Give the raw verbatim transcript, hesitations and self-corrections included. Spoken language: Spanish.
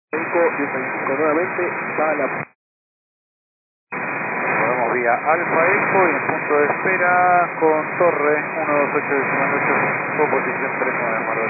cinco diez veinticinco nuevamente, va a la... Podemos vía Alfa Eco y en punto de espera con Torre uno dos ocho diecinueve, posición tres nueve, Mar del